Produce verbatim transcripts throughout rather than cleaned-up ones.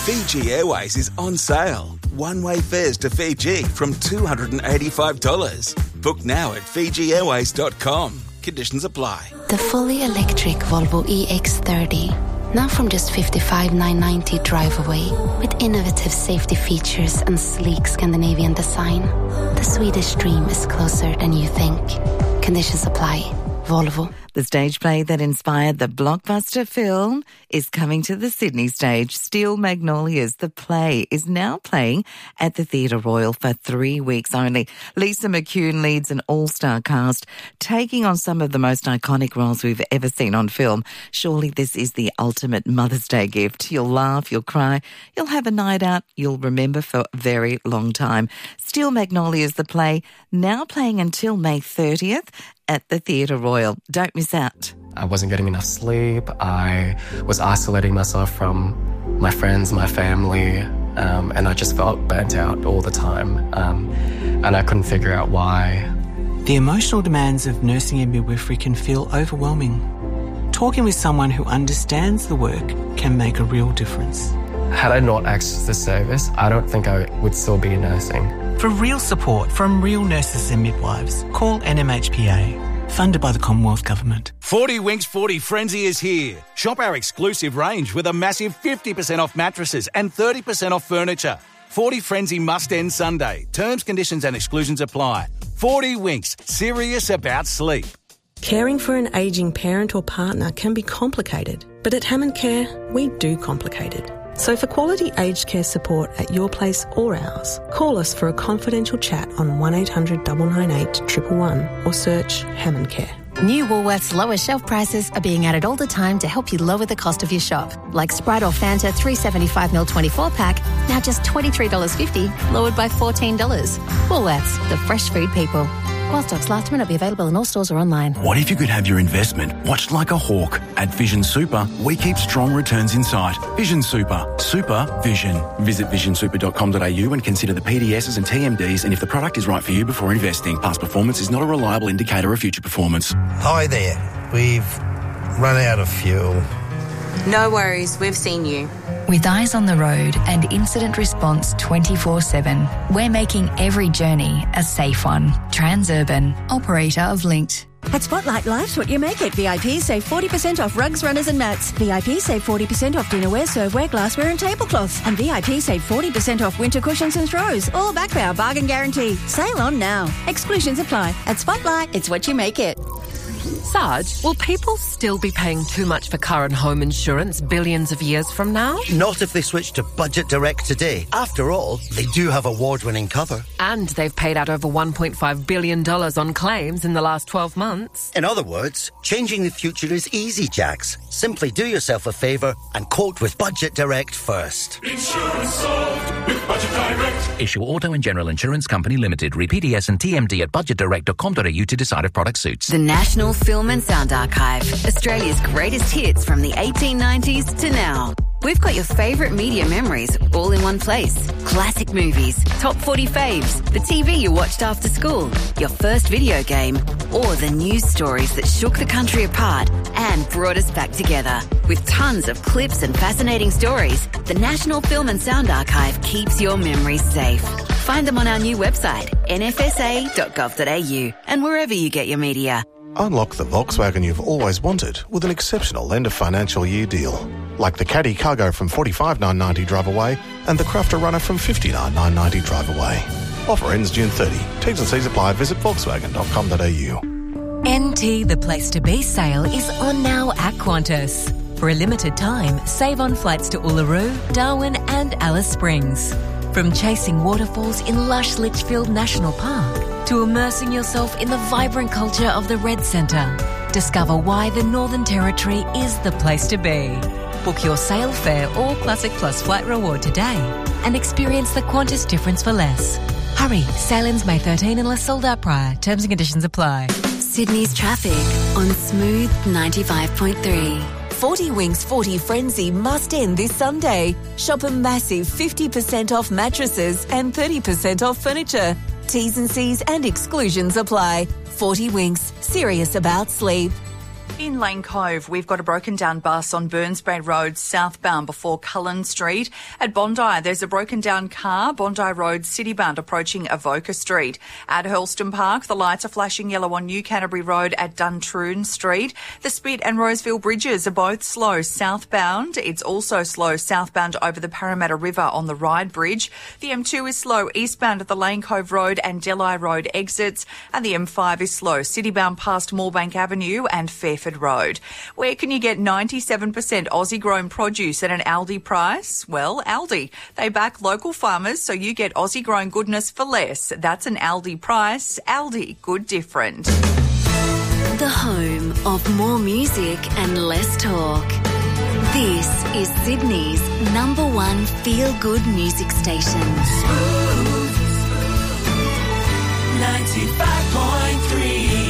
Fiji Airways is on sale. One-way fares to Fiji from two hundred eighty-five dollars. Book now at fiji airways dot com. Conditions apply. The fully electric Volvo E X thirty. Now from just fifty-five thousand nine hundred ninety drive away. With innovative safety features and sleek Scandinavian design. The Swedish dream is closer than you think. Conditions apply. Volvo. The stage play that inspired the blockbuster film is coming to the Sydney stage. Steel Magnolias, the play, is now playing at the Theatre Royal for three weeks only. Lisa McCune leads an all-star cast, taking on some of the most iconic roles we've ever seen on film. Surely this is the ultimate Mother's Day gift. You'll laugh, you'll cry, you'll have a night out you'll remember for a very long time. Steel Magnolias, the play, now playing until May thirtieth at the Theatre Royal. Don't miss out. I wasn't getting enough sleep. I was isolating myself from my friends, my family, um, and I just felt burnt out all the time. Um, and I couldn't figure out why. The emotional demands of nursing and midwifery can feel overwhelming. Talking with someone who understands the work can make a real difference. Had I not accessed this service, I don't think I would still be nursing. For real support from real nurses and midwives, call N M H P A. Funded by the Commonwealth Government. forty Winks forty Frenzy is here. Shop our exclusive range with a massive fifty percent off mattresses and thirty percent off furniture. forty Frenzy must end Sunday. Terms, conditions and exclusions apply. forty Winks, serious about sleep. Caring for an ageing parent or partner can be complicated, but at Hammond Care, we do complicate it. So for quality aged care support at your place or ours, call us for a confidential chat on one eight hundred nine nine eight one one one or search Hammond Care. New Woolworths lower shelf prices are being added all the time to help you lower the cost of your shop. Like Sprite or Fanta three seventy-five milliliter twenty-four pack, now just twenty-three fifty, lowered by fourteen dollars. Woolworths, the fresh food people. While stocks last, may not be available in all stores or online. What if you could have your investment watched like a hawk? At Vision Super, we keep strong returns in sight. Vision Super. Super Vision. Visit vision super dot com dot a u and consider the P D Ss and T M Ds and if the product is right for you before investing. Past performance is not a reliable indicator of future performance. Hi there. We've run out of fuel. No worries, we've seen you. With eyes on the road and incident response twenty-four seven, we're making every journey a safe one. Transurban, operator of Linked. At Spotlight, life's what you make it. V I P save forty percent off rugs, runners and mats. V I P save forty percent off dinnerware, serveware, glassware and tablecloths. And V I P save forty percent off winter cushions and throws. All backed by our bargain guarantee. Sale on now. Exclusions apply. At Spotlight, it's what you make it. Sarge, will people still be paying too much for car and home insurance billions of years from now? Not if they switch to Budget Direct today. After all, they do have award-winning cover. And they've paid out over one point five billion dollars on claims in the last twelve months. In other words, changing the future is easy, Jax. Simply do yourself a favour and quote with Budget Direct first. Insurance solved with Budget Direct. Issue Auto and General Insurance Company Limited. Read P D S and T M D at budget direct dot com dot a u to decide if product suits. The National Film and Sound Archive. Australia's greatest hits from the eighteen nineties to now. We've got your favourite media memories all in one place. Classic movies, top forty faves, the T V you watched after school, your first video game, or the news stories that shook the country apart and brought us back together. With tons of clips and fascinating stories, the National Film and Sound Archive keeps your memories safe. Find them on our new website, n f s a dot gov dot a u, and wherever you get your media. Unlock the Volkswagen you've always wanted with an exceptional end of financial year deal. Like the Caddy Cargo from forty-five thousand nine hundred ninety drive away and the Crafter Runner from fifty-nine thousand nine hundred ninety drive away. Offer ends June thirtieth. T's and C's apply. Visit volkswagen dot com dot a u. N T The Place to Be sale is on now at Qantas. For a limited time, save on flights to Uluru, Darwin and Alice Springs. From chasing waterfalls in lush Litchfield National Park to immersing yourself in the vibrant culture of the Red Centre. Discover why the Northern Territory is the place to be. Book your sail fare or Classic Plus flight reward today and experience the Qantas difference for less. Hurry, sail ends May thirteenth unless sold out prior. Terms and conditions apply. Sydney's traffic on Smooth ninety-five point three. forty Winks forty Frenzy must end this Sunday. Shop a massive fifty percent off mattresses and thirty percent off furniture. T's and C's and exclusions apply. forty Winks, serious about sleep. In Lane Cove, we've got a broken down bus on Burns Bay Road southbound before Cullen Street. At Bondi, there's a broken down car, Bondi Road citybound approaching Avoca Street. At Hurlston Park, the lights are flashing yellow on New Canterbury Road at Duntroon Street. The Spit and Roseville bridges are both slow southbound. It's also slow southbound over the Parramatta River on the Ryde Bridge. The M two is slow eastbound at the Lane Cove Road and Delhi Road exits. And the M five is slow citybound past Moorebank Avenue and Fairford Road. Where can you get ninety-seven percent Aussie-grown produce at an Aldi price? Well, Aldi. They back local farmers so you get Aussie-grown goodness for less. That's an Aldi price. Aldi, good different. The home of more music and less talk. This is Sydney's number one feel-good music station. Smooth. ninety-five point three.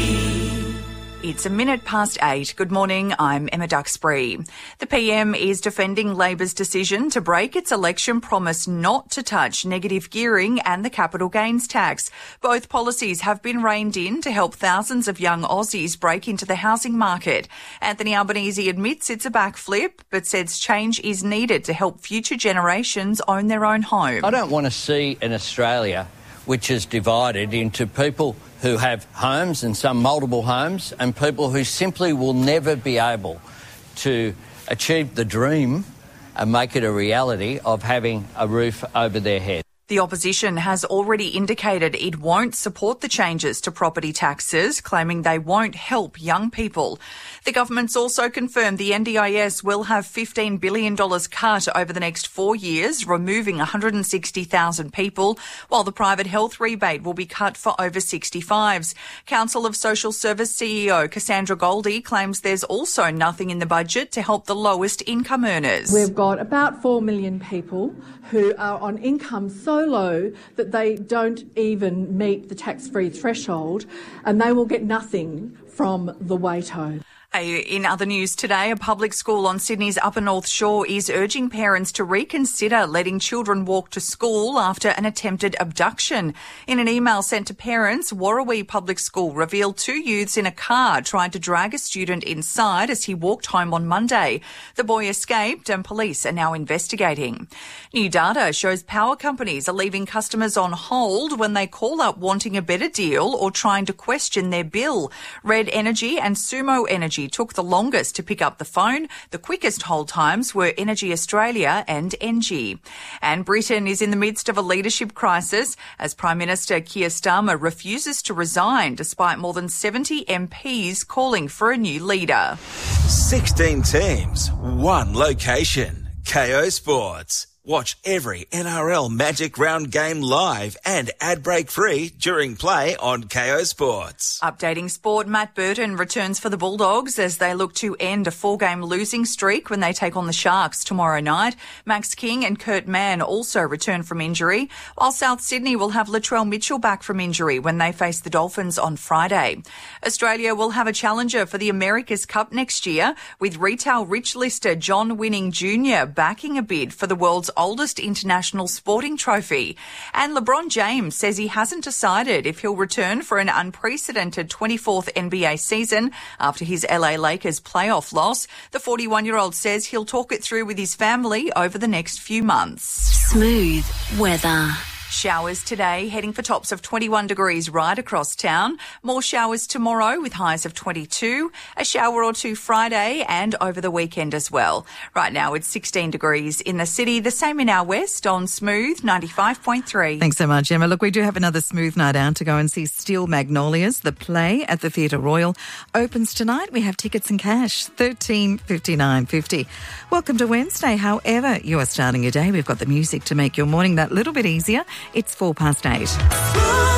It's a minute past eight. Good morning, I'm Emma Duxbury. The P M is defending Labor's decision to break its election promise not to touch negative gearing and the capital gains tax. Both policies have been reined in to help thousands of young Aussies break into the housing market. Anthony Albanese admits it's a backflip, but says change is needed to help future generations own their own home. I don't want to see an Australia which is divided into people who have homes and some multiple homes and people who simply will never be able to achieve the dream and make it a reality of having a roof over their head. The opposition has already indicated it won't support the changes to property taxes, claiming they won't help young people. The government's also confirmed the N D I S will have fifteen billion dollars cut over the next four years, removing one hundred sixty thousand people, while the private health rebate will be cut for over sixty-fives. Council of Social Service C E O Cassandra Goldie claims there's also nothing in the budget to help the lowest income earners. We've got about four million people who are on income so low that they don't even meet the tax-free threshold, and they will get nothing from the WATO. In other news today, a public school on Sydney's Upper North Shore is urging parents to reconsider letting children walk to school after an attempted abduction. In an email sent to parents, Warrawee Public School revealed two youths in a car tried to drag a student inside as he walked home on Monday. The boy escaped and police are now investigating. New data shows power companies are leaving customers on hold when they call up wanting a better deal or trying to question their bill. Red Energy and Sumo Energy took the longest to pick up the phone. The quickest hold times were Energy Australia and Engie. And Britain is in the midst of a leadership crisis as Prime Minister Keir Starmer refuses to resign despite more than seventy M Ps calling for a new leader. sixteen teams, one location. K O Sports. Watch every N R L Magic Round game live and ad break free during play on K O Sports. Updating sport, Matt Burton returns for the Bulldogs as they look to end a four-game losing streak when they take on the Sharks tomorrow night. Max King and Kurt Mann also return from injury, while South Sydney will have Latrell Mitchell back from injury when they face the Dolphins on Friday. Australia will have a challenger for the America's Cup next year, with retail rich lister John Winning Junior backing a bid for the world's oldest international sporting trophy. And LeBron James says he hasn't decided if he'll return for an unprecedented twenty-fourth N B A season after his L A Lakers playoff loss. The forty-one-year-old says he'll talk it through with his family over the next few months. Smooth weather. Showers today, heading for tops of twenty-one degrees right across town. More showers tomorrow with highs of twenty-two. A shower or two Friday and over the weekend as well. Right now it's sixteen degrees in the city. The same in our west on Smooth ninety-five point three. Thanks so much, Emma. Look, we do have another Smooth night out to go and see Steel Magnolias. The play at the Theatre Royal opens tonight. We have tickets and cash, thirteen fifty-nine fifty. Welcome to Wednesday. However you are starting your day, we've got the music to make your morning that little bit easier. It's four past eight.